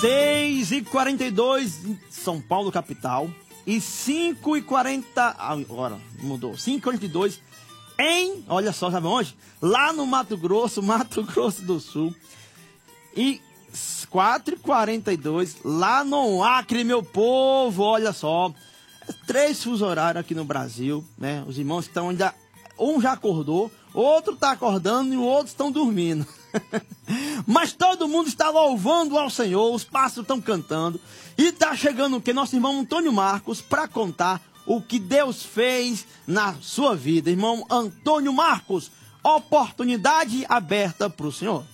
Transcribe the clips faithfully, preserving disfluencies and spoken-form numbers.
seis e quarenta e dois em São Paulo, capital. E cinco e quarenta... Agora, mudou. cinco e quarenta e dois em... Olha só, sabe onde? Lá no Mato Grosso, Mato Grosso do Sul. E quatro e quarenta e dois lá no Acre, meu povo. Olha só. Três fusos horários aqui no Brasil, né? Os irmãos estão ainda... Um já acordou, outro está acordando e o outro estão dormindo. Mas todo mundo está louvando ao Senhor, os pássaros estão cantando. E está chegando o que? Nosso irmão Antônio Marcos para contar o que Deus fez na sua vida. Irmão Antônio Marcos, oportunidade aberta para o Senhor.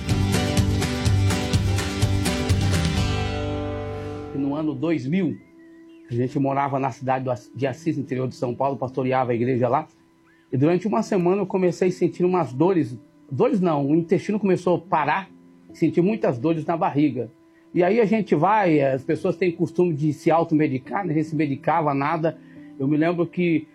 No ano dois mil, a gente morava na cidade de Assis, interior de São Paulo, pastoreava a igreja lá. E durante uma semana eu comecei a sentir umas dores, dores não, o intestino começou a parar, senti muitas dores na barriga. E aí a gente vai, as pessoas têm costume de se automedicar, né? A gente se medicava, nada. Eu me lembro que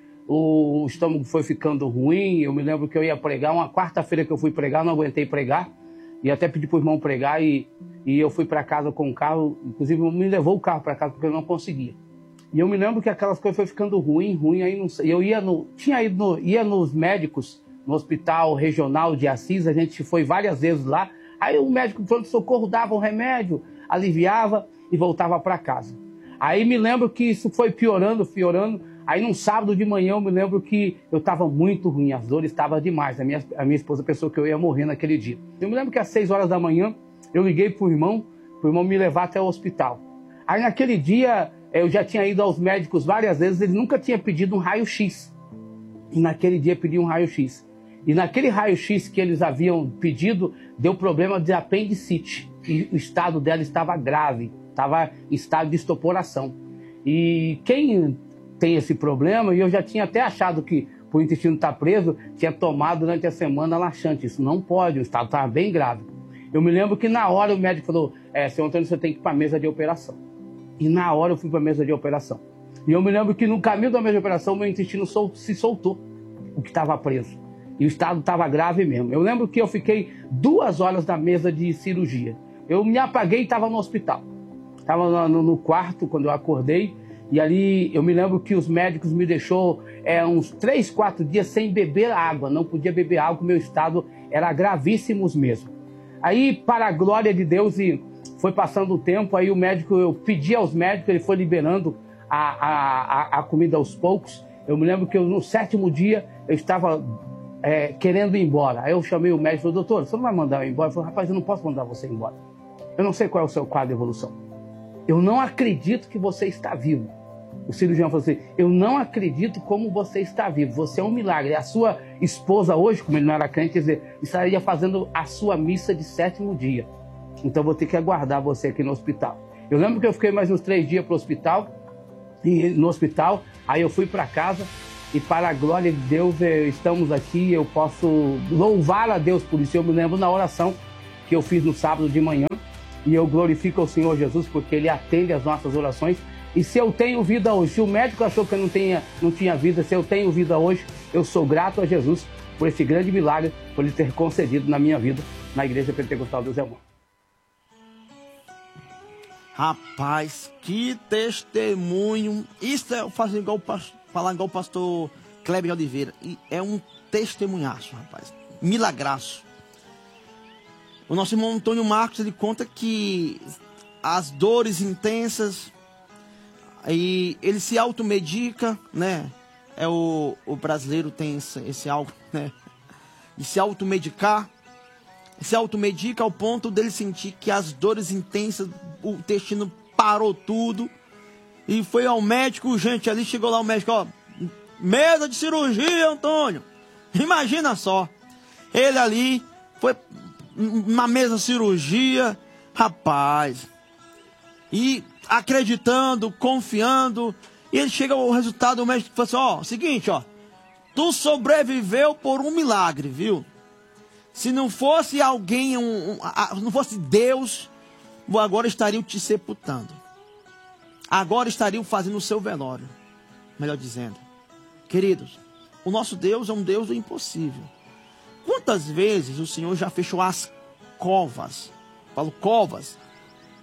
o estômago foi ficando ruim, eu me lembro que eu ia pregar, uma quarta-feira que eu fui pregar, não aguentei pregar, e até pedi para o irmão pregar, e, e eu fui para casa com o carro, inclusive me levou o carro para casa porque eu não conseguia. E eu me lembro que aquelas coisas foi ficando ruim, ruim, aí não sei. Eu ia no, tinha ido no, ia nos médicos, no hospital regional de Assis, a gente foi várias vezes lá. Aí o médico pronto-socorro dava um remédio, aliviava e voltava para casa. Aí me lembro que isso foi piorando, piorando. Aí num sábado de manhã eu me lembro que eu estava muito ruim, as dores estavam demais. A minha, a minha esposa pensou que eu ia morrer naquele dia. Eu me lembro que às seis horas da manhã eu liguei para o irmão, para o irmão me levar até o hospital. Aí naquele dia... Eu já tinha ido aos médicos várias vezes, ele nunca tinha pedido um raio-x. E naquele dia pedi um raio-x. E naquele raio-x que eles haviam pedido, deu problema de apendicite. E o estado dela estava grave, estava em estado de estoporação. E quem tem esse problema, e eu já tinha até achado que por o intestino estar preso, tinha tomado durante a semana laxante. Isso não pode, o estado estava bem grave. Eu me lembro que na hora o médico falou, é, senhor Antônio, você tem que ir para a mesa de operação. E na hora eu fui para a mesa de operação. E eu me lembro que no caminho da mesa de operação, meu intestino sol, se soltou, o que estava preso. E o estado estava grave mesmo. Eu lembro que eu fiquei duas horas na mesa de cirurgia. Eu me apaguei e estava no hospital. Estava no, no quarto quando eu acordei. E ali eu me lembro que os médicos me deixou é, uns três, quatro dias sem beber água. Não podia beber água, meu estado era gravíssimo mesmo. Aí, para a glória de Deus, e foi passando o tempo, aí o médico, eu pedi aos médicos, ele foi liberando a, a, a comida aos poucos. Eu me lembro que eu, no sétimo dia eu estava é, querendo ir embora. Aí eu chamei o médico e falei, doutor, você não vai mandar eu embora? Eu falei, rapaz, eu não posso mandar você embora. Eu não sei qual é o seu quadro de evolução. Eu não acredito que você está vivo. O cirurgião falou assim, eu não acredito como você está vivo. Você é um milagre. A sua esposa hoje, como ele não era crente, quer dizer, estaria fazendo a sua missa de sétimo dia. Então vou ter que aguardar você aqui no hospital. Eu lembro que eu fiquei mais uns três dias para o hospital, e no hospital, aí eu fui para casa, e para a glória de Deus, estamos aqui, eu posso louvar a Deus por isso. Eu me lembro na oração que eu fiz no sábado de manhã, e eu glorifico ao Senhor Jesus, porque Ele atende as nossas orações. E se eu tenho vida hoje, se o médico achou que eu não tinha, não tinha vida, se eu tenho vida hoje, eu sou grato a Jesus por esse grande milagre, por Ele ter concedido na minha vida, na Igreja Pentecostal do Zé Mão. Rapaz, que testemunho. Isso é fazer igual, falar igual o pastor Kleber de Oliveira. E é um testemunhaço, rapaz. Milagraço. O nosso irmão Antônio Marcos, ele conta que as dores intensas, e ele se automedica, né? É o, o brasileiro tem esse, esse algo, né? De se automedicar. Se automedica ao ponto dele sentir que as dores intensas, o intestino parou tudo. E foi ao médico, gente, ali chegou lá o médico, ó, mesa de cirurgia, Antônio. Imagina só. Ele ali foi na mesa de cirurgia, rapaz. E acreditando, confiando. E ele chega ao resultado, o médico fala assim, ó, seguinte, ó. Tu sobreviveu por um milagre, viu? Se não fosse alguém, um, um, a, não fosse Deus, agora estariam te sepultando. Agora estariam fazendo o seu velório. Melhor dizendo. Queridos, o nosso Deus é um Deus do impossível. Quantas vezes o Senhor já fechou as covas? Falo covas.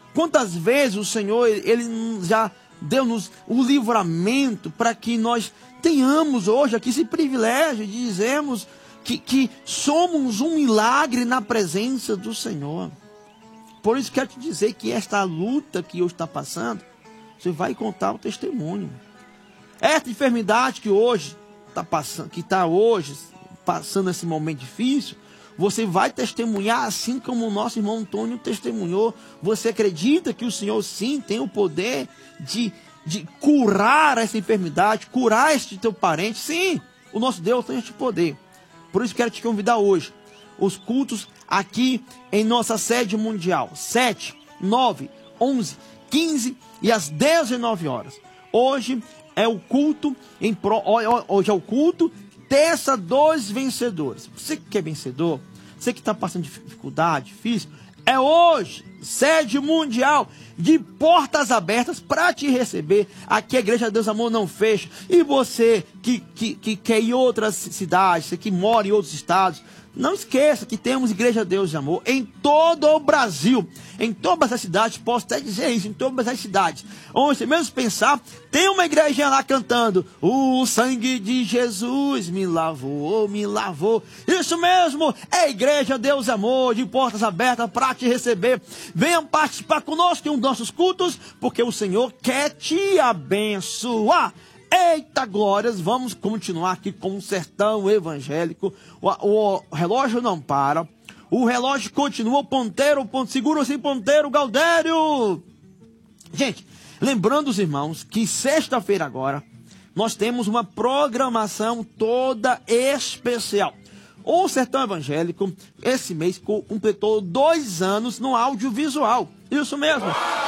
Quantas vezes o Senhor, Ele já deu-nos o livramento para que nós tenhamos hoje aqui esse privilégio de dizermos que, que somos um milagre na presença do Senhor. Por isso quero te dizer que esta luta que hoje está passando, você vai contar o testemunho. Esta enfermidade que hoje está passando, que está hoje passando esse momento difícil, você vai testemunhar assim como o nosso irmão Antônio testemunhou. Você acredita que o Senhor sim tem o poder de, de curar essa enfermidade, curar este teu parente? Sim, o nosso Deus tem este poder. Por isso quero te convidar hoje. Os cultos aqui em nossa sede mundial. sete, nove, onze, quinze e às dezenove horas. Hoje é o culto, em pro, hoje é o culto Terça dos Vencedores. Você que é vencedor, você que está passando dificuldade, difícil, é hoje, sede mundial, de portas abertas para te receber. Aqui a Igreja Deus Amor não fecha. E você que, que, que quer ir em outras cidades, você que mora em outros estados, não esqueça que temos Igreja Deus de Amor em todo o Brasil, em todas as cidades, posso até dizer isso, em todas as cidades. Onde você mesmo pensar, tem uma igrejinha lá cantando: o sangue de Jesus me lavou, me lavou. Isso mesmo, é a Igreja Deus de Amor, de portas abertas para te receber. Venha participar conosco em um dos nossos cultos, porque o Senhor quer te abençoar. Eita glórias, vamos continuar aqui com o Sertão Evangélico. O, o, o relógio não para, o relógio continua, o ponteiro, o ponto, segura-se ponteiro, Galdério. Gente, lembrando os irmãos que sexta-feira agora, nós temos uma programação toda especial. O Sertão Evangélico, esse mês, completou dois anos no audiovisual. Isso mesmo.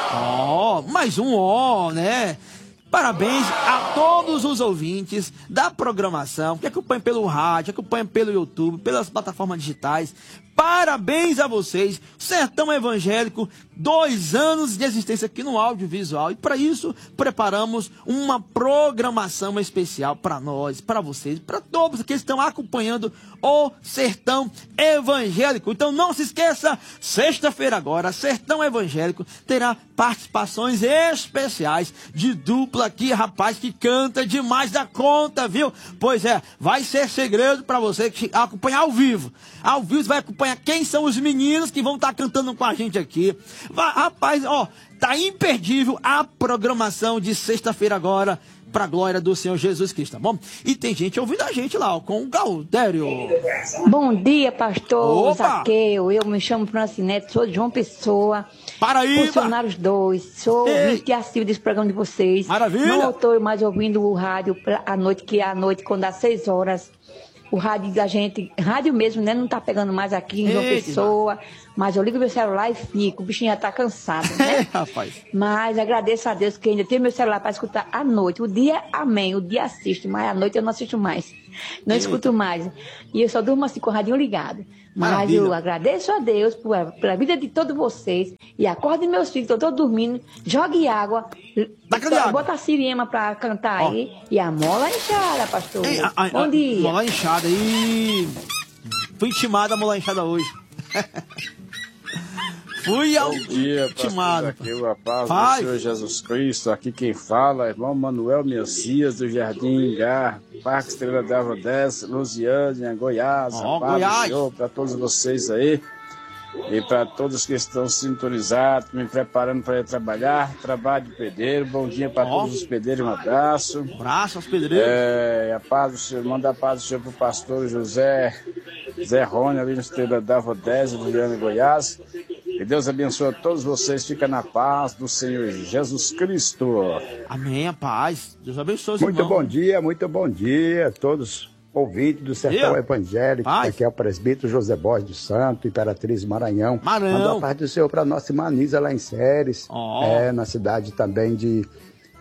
Ó, oh, mais um ó, oh, né? Parabéns a todos os ouvintes da programação, que acompanham pelo rádio, acompanham pelo YouTube, pelas plataformas digitais. Parabéns a vocês, Sertão Evangélico, dois anos de existência aqui no audiovisual. E para isso, preparamos uma programação especial para nós, para vocês, para todos que estão acompanhando o Sertão Evangélico. Então não se esqueça, sexta-feira agora, Sertão Evangélico terá participações especiais de dupla aqui, rapaz, que canta demais da conta, viu? Pois é, vai ser segredo para você que acompanhar ao vivo. Ao vivo você vai acompanhar quem são os meninos que vão estar cantando com a gente aqui. Vai, rapaz, ó, tá imperdível a programação de sexta-feira agora, pra glória do Senhor Jesus Cristo, tá bom? E tem gente ouvindo a gente lá, ó, com o Galdério. Bom dia, pastor Opa! Zaqueu. Eu me chamo Francinete, sou de João Pessoa. Paraíba! Funcionários dois. Sou ouvinte assíduo desse programa de vocês. Maravilha! Não estou mais ouvindo o rádio à noite, que é à noite, quando dá seis horas. O rádio da gente, rádio mesmo, né? Não tá pegando mais aqui em João Eita. Pessoa. Mas eu ligo meu celular e fico. O bichinho já tá cansado, né? É, rapaz. Mas agradeço a Deus que ainda tenho meu celular para escutar à noite. O dia, amém. O dia assisto, mas à noite eu não assisto mais. Não Eita. escuto mais. E eu só durmo assim com o radinho ligado. Mas Maravilha. eu agradeço a Deus por, pela vida de todos vocês. E acorde meus filhos, estão todos dormindo. Jogue água. Taca-lhe água. Bota a Siriema para cantar Ó. aí. E a mola inchada, pastor. Ei, a, a, Bom a, dia. mola inchada. Ih, fui intimada a mola inchada hoje. Fui ao Bom dia, intimado. pastor Zaqueu, a paz Pai. do Senhor Jesus Cristo. Aqui quem fala é irmão Manuel Messias, do Jardim Engar, Parque Estrela d'Água dez, Lusiânia, Goiás. Ó, a paz Goiás. do Senhor para todos vocês aí e para todos que estão sintonizados, me preparando para ir trabalhar. Trabalho de pedreiro. Bom dia para Ó. todos os pedreiros, um abraço. Abraço aos pedreiros. É, a paz do Senhor, manda a paz do Senhor para o pastor José Zé Rony, ali no Estrela d'Água dez, Lusiânia, Goiás. Que Deus abençoe a todos vocês. Fica na paz do Senhor Jesus Cristo. Amém, a paz. Deus abençoe os Muito irmãos. bom dia, muito bom dia a todos ouvintes do Sertão Dia. Evangélico. Paz. Aqui é o presbítero José Borges do Santo, Imperatriz Maranhão. Maranhão. Manda a paz do Senhor para nossa irmã Nisa lá em Séries, Ó. é, na cidade também de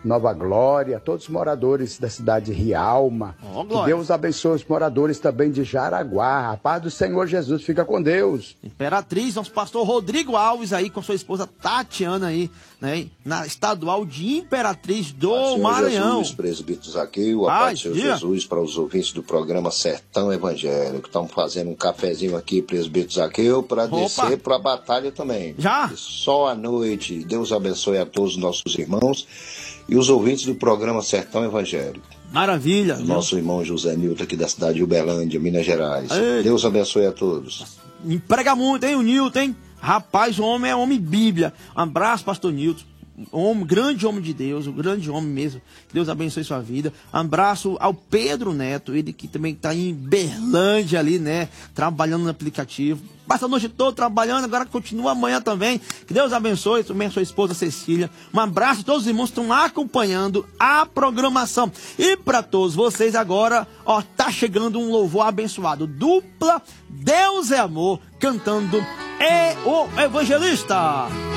Nova Glória, todos os moradores da cidade de Rialma. Oh, que Deus abençoe os moradores também de Jaraguá. A paz do Senhor Jesus, fica com Deus. Imperatriz, nosso pastor Rodrigo Alves aí com sua esposa Tatiana aí, né? Na estadual de Imperatriz do Senhor Maranhão. Jesus, presbítero Zaqueu, a paz do Senhor Jesus para os ouvintes do programa Sertão Evangélico. Estamos fazendo um cafezinho aqui, presbítero Zaqueu, para descer para a batalha também. Já? E só à noite. Deus abençoe a todos os nossos irmãos e os ouvintes do programa Sertão Evangélico. Maravilha. Nosso irmão José Nilton aqui da cidade de Uberlândia, Minas Gerais. Ei. Deus abençoe a todos. Emprega muito, hein, o Nilton, hein? Rapaz, o homem é homem bíblia. Um abraço, pastor Nilton. Homem, grande homem de Deus, um grande homem mesmo. Que Deus abençoe sua vida. Um abraço ao Pedro Neto, ele que também está em Berlândia ali, né? Trabalhando no aplicativo. Passa a noite toda trabalhando, agora continua amanhã também. Que Deus abençoe também a sua esposa Cecília. Um abraço a todos os irmãos que estão acompanhando a programação. E para todos vocês agora, ó, tá chegando um louvor abençoado. Dupla Deus é Amor, cantando É o Evangelista.